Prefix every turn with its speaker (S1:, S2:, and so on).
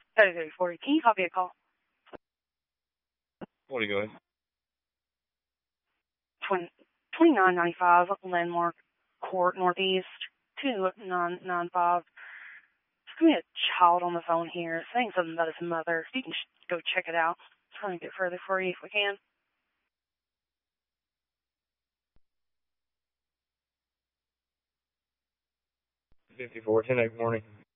S1: 3340. Can you copy a call?
S2: What are you going?
S1: 2995 Landmark Court Northeast 2995. There's going to be a child on the phone here saying something about his mother. If you can go check it out. Trying to get further for you if we can.
S2: 54, 10-8 morning.